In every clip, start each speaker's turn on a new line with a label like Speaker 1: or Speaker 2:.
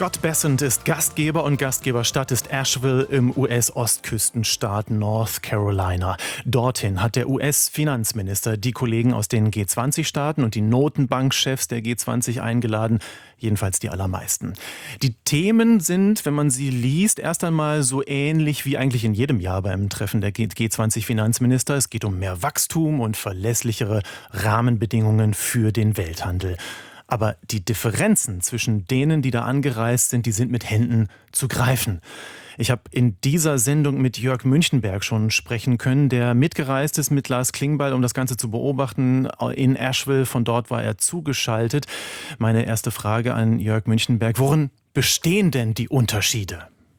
Speaker 1: Scott Bessent ist Gastgeber und Gastgeberstadt ist Asheville im US-Ostküstenstaat North Carolina. Dorthin hat der US-Finanzminister die Kollegen aus den G20-Staaten und die Notenbankchefs der G20 eingeladen, jedenfalls die allermeisten. Die Themen sind, wenn man sie liest, erst einmal so ähnlich wie eigentlich in jedem Jahr beim Treffen der G20-Finanzminister. Es geht um mehr Wachstum und verlässlichere Rahmenbedingungen für den Welthandel. Aber die Differenzen zwischen denen, die da angereist sind, die sind mit Händen zu greifen. Ich habe in dieser Sendung mit Jörg Münchenberg schon sprechen können, der mitgereist ist mit Lars Klingbeil, um das Ganze zu beobachten in Asheville. Von dort war er zugeschaltet. Meine erste Frage an Jörg Münchenberg: Worin bestehen denn die Unterschiede?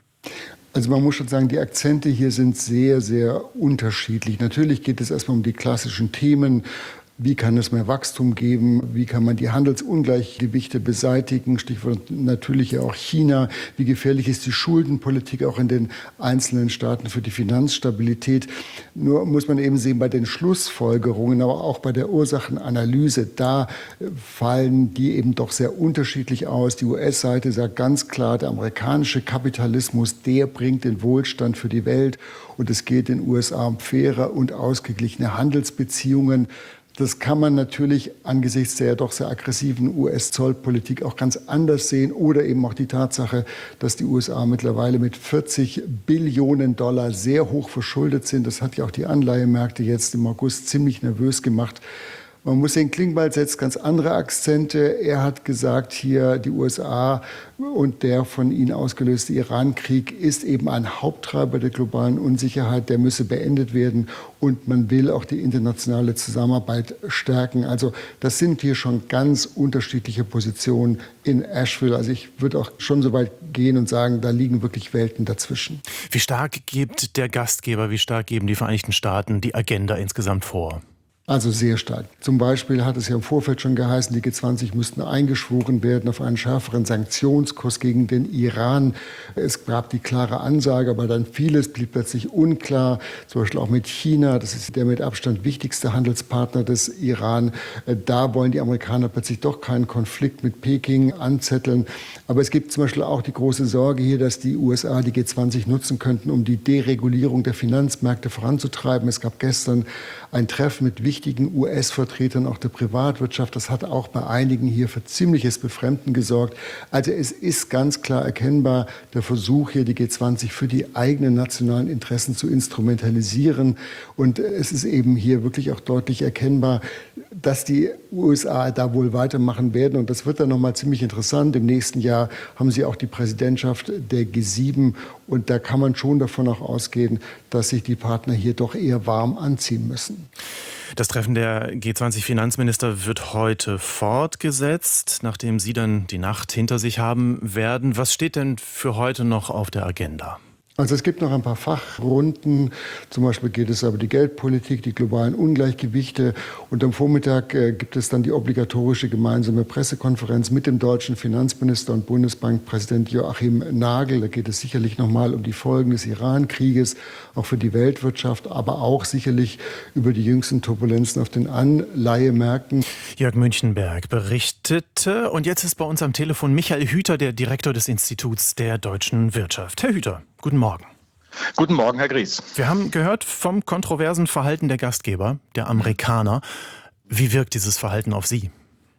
Speaker 2: Also man muss schon sagen, die Akzente hier sind sehr, sehr unterschiedlich. Natürlich geht es erstmal um die klassischen Themen. Wie kann es mehr Wachstum geben? Wie kann man die Handelsungleichgewichte beseitigen? Stichwort natürlich auch China. Wie gefährlich ist die Schuldenpolitik auch in den einzelnen Staaten für die Finanzstabilität? Nur muss man eben sehen, bei den Schlussfolgerungen, aber auch bei der Ursachenanalyse, da fallen die eben doch sehr unterschiedlich aus. Die US-Seite sagt ganz klar, der amerikanische Kapitalismus, der bringt den Wohlstand für die Welt. Und es geht den USA um faire und ausgeglichene Handelsbeziehungen. Das kann man natürlich angesichts der doch sehr aggressiven US-Zollpolitik auch ganz anders sehen. Oder eben auch die Tatsache, dass die USA mittlerweile mit 40 Billionen Dollar sehr hoch verschuldet sind. Das hat ja auch die Anleihemärkte jetzt im August ziemlich nervös gemacht. Man muss sehen, Klingbeil setzt ganz andere Akzente. Er hat gesagt, hier die USA und der von ihnen ausgelöste Iran-Krieg ist eben ein Haupttreiber der globalen Unsicherheit. Der müsse beendet werden und man will auch die internationale Zusammenarbeit stärken. Also das sind hier schon ganz unterschiedliche Positionen in Asheville. Also ich würde auch schon so weit gehen und sagen, da liegen wirklich Welten dazwischen.
Speaker 1: Wie stark gibt der Gastgeber, wie stark geben die Vereinigten Staaten die Agenda insgesamt vor?
Speaker 2: Also sehr stark. Zum Beispiel hat es ja im Vorfeld schon geheißen, die G20 müssten eingeschworen werden auf einen schärferen Sanktionskurs gegen den Iran. Es gab die klare Ansage, aber dann vieles blieb plötzlich unklar. Zum Beispiel auch mit China, das ist der mit Abstand wichtigste Handelspartner des Iran. Da wollen die Amerikaner plötzlich doch keinen Konflikt mit Peking anzetteln. Aber es gibt zum Beispiel auch die große Sorge hier, dass die USA die G20 nutzen könnten, um die Deregulierung der Finanzmärkte voranzutreiben. Es gab gestern ein Treffen mit wichtigen US-Vertretern auch der Privatwirtschaft. Das hat auch bei einigen hier für ziemliches Befremden gesorgt. Also es ist ganz klar erkennbar, der Versuch hier, die G20 für die eigenen nationalen Interessen zu instrumentalisieren. Und es ist eben hier wirklich auch deutlich erkennbar, dass die USA da wohl weitermachen werden. Und das wird dann nochmal ziemlich interessant. Im nächsten Jahr haben sie auch die Präsidentschaft der G7. Und da kann man schon davon auch ausgehen, dass sich die Partner hier doch eher warm anziehen müssen.
Speaker 1: Das Treffen der G20-Finanzminister wird heute fortgesetzt, nachdem Sie dann die Nacht hinter sich haben werden. Was steht denn für heute noch auf der Agenda?
Speaker 2: Also es gibt noch ein paar Fachrunden, zum Beispiel geht es über die Geldpolitik, die globalen Ungleichgewichte und am Vormittag gibt es dann die obligatorische gemeinsame Pressekonferenz mit dem deutschen Finanzminister und Bundesbankpräsident Joachim Nagel. Da geht es sicherlich nochmal um die Folgen des Iran-Krieges, auch für die Weltwirtschaft, aber auch sicherlich über die jüngsten Turbulenzen auf den Anleihemärkten.
Speaker 1: Jörg Münchenberg berichtete und jetzt ist bei uns am Telefon Michael Hüter, der Direktor des Instituts der deutschen Wirtschaft. Herr Hüter, guten Morgen.
Speaker 3: Guten Morgen, Herr Gries.
Speaker 1: Wir haben gehört vom kontroversen Verhalten der Gastgeber, der Amerikaner. Wie wirkt dieses Verhalten auf Sie?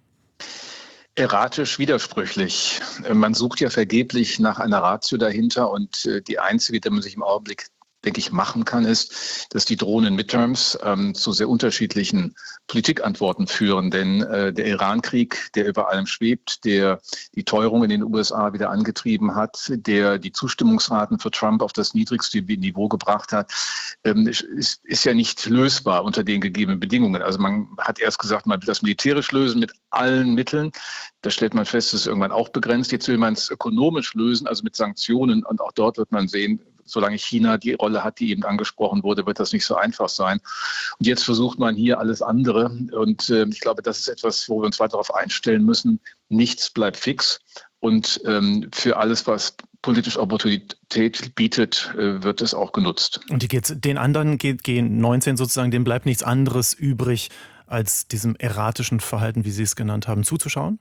Speaker 3: Erratisch, widersprüchlich. Man sucht ja vergeblich nach einer Ratio dahinter und die einzige, die man sich im Augenblick, denke ich, machen kann, ist, dass die drohenden Midterms zu sehr unterschiedlichen Politikantworten führen. Denn der Iran-Krieg, der über allem schwebt, der die Teuerung in den USA wieder angetrieben hat, der die Zustimmungsraten für Trump auf das niedrigste Niveau gebracht hat, ist ja nicht lösbar unter den gegebenen Bedingungen. Also man hat erst gesagt, man will das militärisch lösen mit allen Mitteln. Da stellt man fest, es ist irgendwann auch begrenzt. Jetzt will man es ökonomisch lösen, also mit Sanktionen. Und auch dort wird man sehen, solange China die Rolle hat, die eben angesprochen wurde, wird das nicht so einfach sein. Und jetzt versucht man hier alles andere. Und ich glaube, das ist etwas, wo wir uns weiter darauf einstellen müssen. Nichts bleibt fix. Und für alles, was politische Opportunität bietet, wird es auch genutzt.
Speaker 1: Und den anderen G19 sozusagen, dem bleibt nichts anderes übrig, als diesem erratischen Verhalten, wie Sie es genannt haben, zuzuschauen?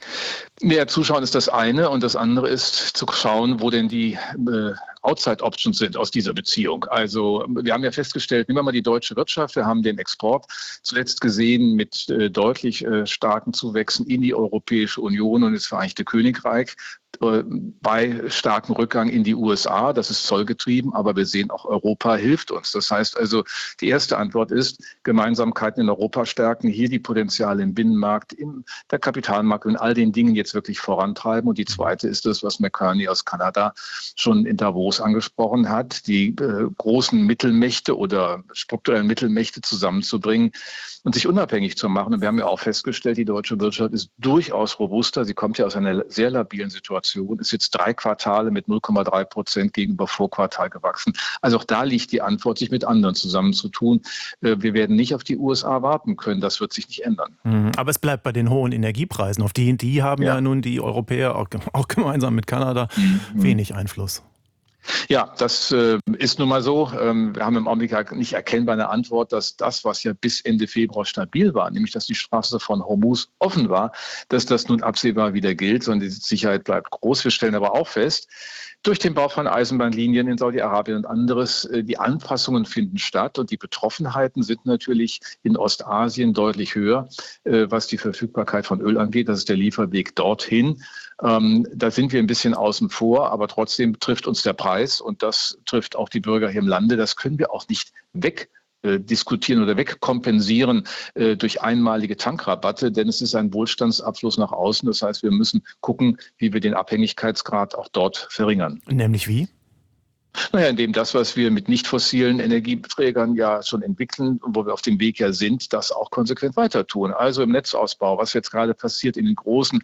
Speaker 3: Ja, zuschauen ist das eine und das andere ist zu schauen, wo denn die Outside Options sind aus dieser Beziehung. Also wir haben ja festgestellt, nehmen wir mal die deutsche Wirtschaft, wir haben den Export zuletzt gesehen mit deutlich starken Zuwächsen in die Europäische Union und das Vereinigte Königreich. Bei starkem Rückgang in die USA, das ist zollgetrieben, aber wir sehen auch, Europa hilft uns. Das heißt also, die erste Antwort ist, Gemeinsamkeiten in Europa stärken, hier die Potenziale im Binnenmarkt, in der Kapitalmarkt und all den Dingen jetzt wirklich vorantreiben. Und die zweite ist das, was McCartney aus Kanada schon in Davos angesprochen hat, die großen Mittelmächte oder strukturellen Mittelmächte zusammenzubringen und sich unabhängig zu machen. Und wir haben ja auch festgestellt, die deutsche Wirtschaft ist durchaus robuster. Sie kommt ja aus einer sehr labilen Situation, ist jetzt 3 Quartale mit 0,3% gegenüber Vorquartal gewachsen. Also auch da liegt die Antwort, sich mit anderen zusammenzutun. Wir werden nicht auf die USA warten können. Das wird sich nicht ändern.
Speaker 1: Aber es bleibt bei den hohen Energiepreisen. Auf die haben ja nun die Europäer auch gemeinsam mit Kanada wenig Einfluss.
Speaker 3: Ja, das ist nun mal so. Wir haben im Augenblick nicht erkennbar eine Antwort, dass das, was ja bis Ende Februar stabil war, nämlich dass die Straße von Hormuz offen war, dass das nun absehbar wieder gilt, sondern die Sicherheit bleibt groß. Wir stellen aber auch fest, durch den Bau von Eisenbahnlinien in Saudi-Arabien und anderes, die Anpassungen finden statt und die Betroffenheiten sind natürlich in Ostasien deutlich höher, was die Verfügbarkeit von Öl angeht. Das ist der Lieferweg dorthin. Da sind wir ein bisschen außen vor, aber trotzdem trifft uns der Preis und das trifft auch die Bürger hier im Lande. Das können wir auch nicht wegdiskutieren oder wegkompensieren durch einmalige Tankrabatte, denn es ist ein Wohlstandsabfluss nach außen. Das heißt, wir müssen gucken, wie wir den Abhängigkeitsgrad auch dort verringern.
Speaker 1: Nämlich wie?
Speaker 3: Naja, indem das, was wir mit nicht fossilen Energieträgern ja schon entwickeln und wo wir auf dem Weg ja sind, das auch konsequent weiter tun. Also im Netzausbau, was jetzt gerade passiert in den großen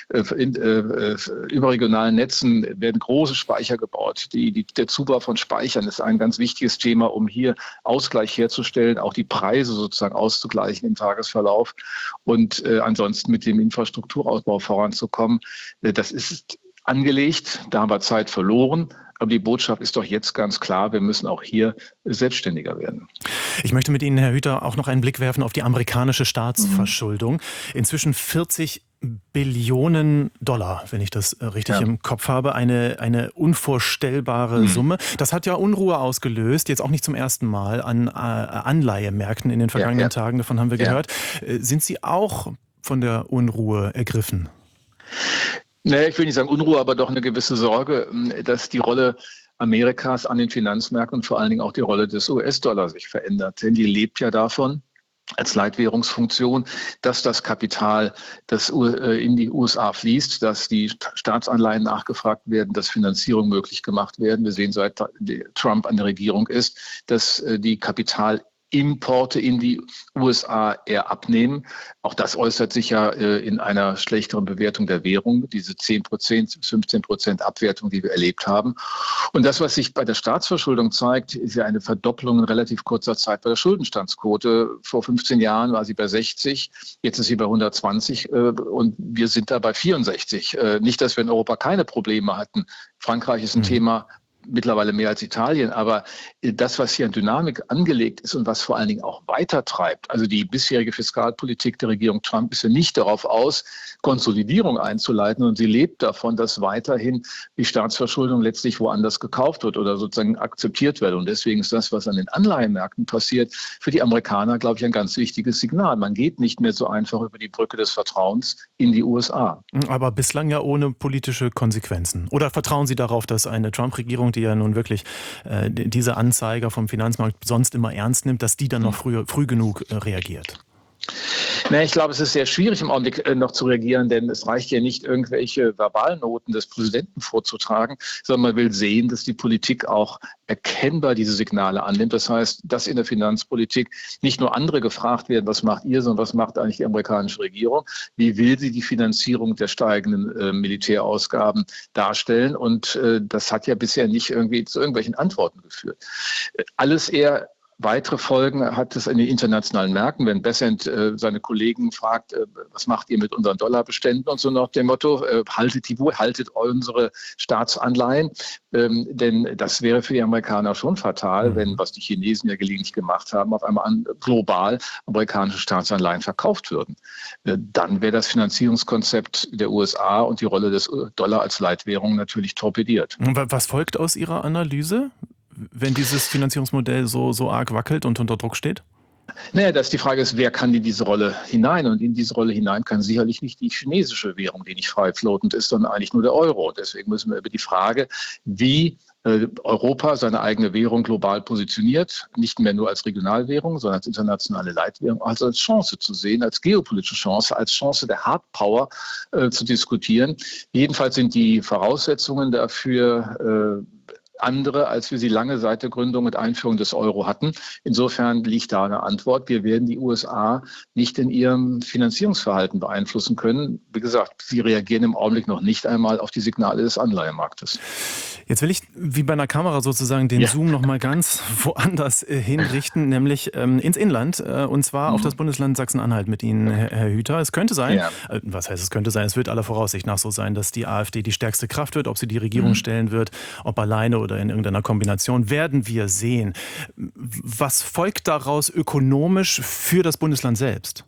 Speaker 3: überregionalen Netzen, werden große Speicher gebaut. Der Zubau von Speichern ist ein ganz wichtiges Thema, um hier Ausgleich herzustellen, auch die Preise sozusagen auszugleichen im Tagesverlauf und ansonsten mit dem Infrastrukturausbau voranzukommen. Das ist angelegt, da haben wir Zeit verloren. Aber die Botschaft ist doch jetzt ganz klar, wir müssen auch hier selbstständiger werden.
Speaker 1: Ich möchte mit Ihnen, Herr Hüter, auch noch einen Blick werfen auf die amerikanische Staatsverschuldung. Inzwischen 40 Billionen Dollar, wenn ich das richtig im Kopf habe. Eine unvorstellbare Summe. Das hat ja Unruhe ausgelöst, jetzt auch nicht zum ersten Mal an Anleihemärkten in den vergangenen Tagen. Davon haben wir gehört. Sind Sie auch von der Unruhe ergriffen?
Speaker 3: Naja, ich will nicht sagen Unruhe, aber doch eine gewisse Sorge, dass die Rolle Amerikas an den Finanzmärkten und vor allen Dingen auch die Rolle des US-Dollars sich verändert. Denn die lebt ja davon, als Leitwährungsfunktion, dass das Kapital, das in die USA fließt, dass die Staatsanleihen nachgefragt werden, dass Finanzierung möglich gemacht werden. Wir sehen, seit Trump an der Regierung ist, dass die Kapitalimporte in die USA eher abnehmen. Auch das äußert sich ja in einer schlechteren Bewertung der Währung, diese 10%, 15% Abwertung, die wir erlebt haben. Und das, was sich bei der Staatsverschuldung zeigt, ist ja eine Verdopplung in relativ kurzer Zeit bei der Schuldenstandsquote. Vor 15 Jahren war sie bei 60, jetzt ist sie bei 120 und wir sind da bei 64. Nicht, dass wir in Europa keine Probleme hatten. Frankreich ist ein Thema, mittlerweile mehr als Italien, aber das, was hier an Dynamik angelegt ist und was vor allen Dingen auch weitertreibt, also die bisherige Fiskalpolitik der Regierung Trump ist ja nicht darauf aus, Konsolidierung einzuleiten und sie lebt davon, dass weiterhin die Staatsverschuldung letztlich woanders gekauft wird oder sozusagen akzeptiert wird und deswegen ist das, was an den Anleihenmärkten passiert, für die Amerikaner, glaube ich, ein ganz wichtiges Signal. Man geht nicht mehr so einfach über die Brücke des Vertrauens in die USA.
Speaker 1: Aber bislang ja ohne politische Konsequenzen. Oder vertrauen Sie darauf, dass eine Trump-Regierung, die ja nun wirklich diese Anzeiger vom Finanzmarkt sonst immer ernst nimmt, dass die dann noch früh genug reagiert?
Speaker 3: Ich glaube, es ist sehr schwierig im Augenblick noch zu reagieren, denn es reicht ja nicht, irgendwelche Verbalnoten des Präsidenten vorzutragen, sondern man will sehen, dass die Politik auch erkennbar diese Signale annimmt. Das heißt, dass in der Finanzpolitik nicht nur andere gefragt werden, was macht ihr, sondern was macht eigentlich die amerikanische Regierung? Wie will sie die Finanzierung der steigenden Militärausgaben darstellen? Und das hat ja bisher nicht irgendwie zu irgendwelchen Antworten geführt. Alles eher Weitere Folgen hat es in den internationalen Märkten, wenn Bessent seine Kollegen fragt, was macht ihr mit unseren Dollarbeständen und so nach dem Motto, haltet unsere Staatsanleihen, denn das wäre für die Amerikaner schon fatal, wenn, was die Chinesen ja gelegentlich gemacht haben, auf einmal global amerikanische Staatsanleihen verkauft würden. Dann wäre das Finanzierungskonzept der USA und die Rolle des Dollar als Leitwährung natürlich torpediert.
Speaker 1: Was folgt aus Ihrer Analyse, wenn dieses Finanzierungsmodell so arg wackelt und unter Druck steht?
Speaker 3: Naja, dass die Frage ist, wer kann in diese Rolle hinein? Und in diese Rolle hinein kann sicherlich nicht die chinesische Währung, die nicht frei floatend ist, sondern eigentlich nur der Euro. Deswegen müssen wir über die Frage, wie Europa seine eigene Währung global positioniert, nicht mehr nur als Regionalwährung, sondern als internationale Leitwährung, also als Chance zu sehen, als geopolitische Chance, als Chance der Hardpower zu diskutieren. Jedenfalls sind die Voraussetzungen dafür andere, als wir sie lange seit der Gründung mit Einführung des Euro hatten. Insofern liegt da eine Antwort. Wir werden die USA nicht in ihrem Finanzierungsverhalten beeinflussen können. Wie gesagt, sie reagieren im Augenblick noch nicht einmal auf die Signale des Anleihemarktes.
Speaker 1: Jetzt will ich wie bei einer Kamera sozusagen den Zoom noch mal ganz woanders hinrichten, nämlich ins Inland, und zwar auf das Bundesland Sachsen-Anhalt mit Ihnen, Herr Hüter. Es könnte sein, was heißt es könnte sein, es wird aller Voraussicht nach so sein, dass die AfD die stärkste Kraft wird. Ob sie die Regierung stellen wird, ob alleine oder in irgendeiner Kombination, werden wir sehen. Was folgt daraus ökonomisch für das Bundesland selbst?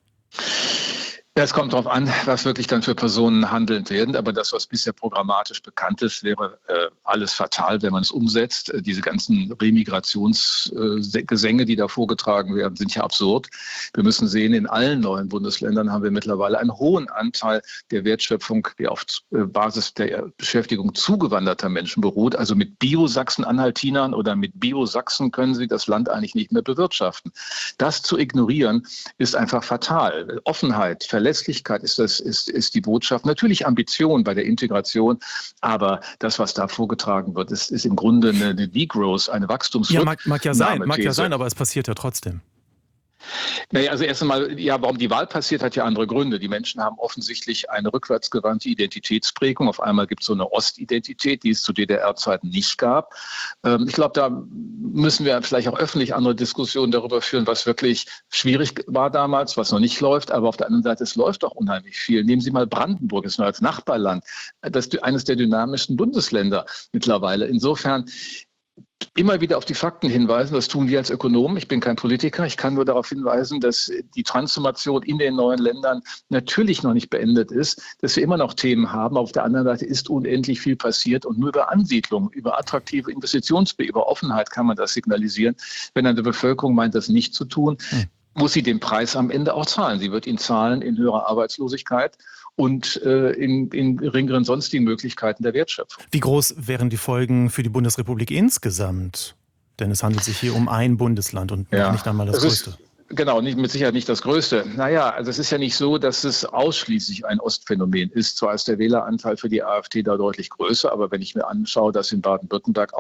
Speaker 3: Es kommt darauf an, was wirklich dann für Personen handelnd werden. Aber das, was bisher programmatisch bekannt ist, wäre alles fatal, wenn man es umsetzt. Diese ganzen Remigrationsgesänge, die da vorgetragen werden, sind ja absurd. Wir müssen sehen, in allen neuen Bundesländern haben wir mittlerweile einen hohen Anteil der Wertschöpfung, die auf Basis der Beschäftigung zugewanderter Menschen beruht. Also mit Bio-Sachsen-Anhaltinern oder mit Bio-Sachsen können sie das Land eigentlich nicht mehr bewirtschaften. Das zu ignorieren, ist einfach fatal. Offenheit, Verlässlichkeit ist die Botschaft. Natürlich Ambition bei der Integration, aber das, was da vorgetragen wird, ist im Grunde eine Degrowth, eine Wachstumsrücknahme.
Speaker 1: Ja, mag ja sein, aber es passiert ja trotzdem.
Speaker 3: Naja, also erst einmal, warum die Wahl passiert, hat ja andere Gründe. Die Menschen haben offensichtlich eine rückwärtsgewandte Identitätsprägung. Auf einmal gibt es so eine Ostidentität, die es zu DDR-Zeiten nicht gab. Ich glaube, da müssen wir vielleicht auch öffentlich andere Diskussionen darüber führen, was wirklich schwierig war damals, was noch nicht läuft. Aber auf der anderen Seite, es läuft auch unheimlich viel. Nehmen Sie mal Brandenburg, ist nur als Nachbarland. Das ist eines der dynamischsten Bundesländer mittlerweile. Insofern immer wieder auf die Fakten hinweisen, das tun wir als Ökonomen. Ich bin kein Politiker, ich kann nur darauf hinweisen, dass die Transformation in den neuen Ländern natürlich noch nicht beendet ist, dass wir immer noch Themen haben. Auf der anderen Seite ist unendlich viel passiert und nur über Ansiedlung, über attraktive Investitionswege, über Offenheit kann man das signalisieren. Wenn eine Bevölkerung meint, das nicht zu tun, muss sie den Preis am Ende auch zahlen. Sie wird ihn zahlen in höherer Arbeitslosigkeit und in geringeren sonstigen Möglichkeiten der Wertschöpfung.
Speaker 1: Wie groß wären die Folgen für die Bundesrepublik insgesamt? Denn es handelt sich hier um ein Bundesland und nicht einmal das größte.
Speaker 3: Genau, mit Sicherheit nicht das Größte. Naja, also es ist ja nicht so, dass es ausschließlich ein Ostphänomen ist. Zwar ist der Wähleranteil für die AfD da deutlich größer, aber wenn ich mir anschaue, dass in Baden-Württemberg